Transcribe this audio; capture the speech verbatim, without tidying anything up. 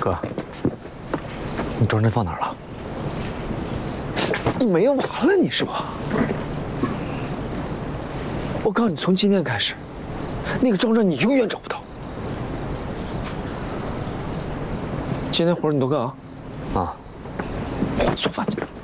哥，你装针放哪儿了？ 你没完了，你是吧？我告诉你，从今天开始，那个装针你永远找不到。今天活你都干啊？ 啊， 做饭去。